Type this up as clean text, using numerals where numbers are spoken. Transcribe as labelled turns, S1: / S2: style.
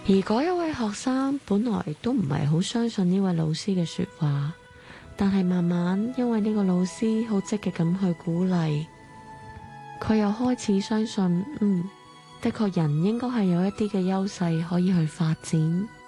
S1: 而嗰一位學生本來都唔係好相信呢位老師嘅說話，但係慢慢因為呢個老師好積極咁去鼓勵，佢又開始相信，的確人應該係有一啲嘅優勢可以去發展。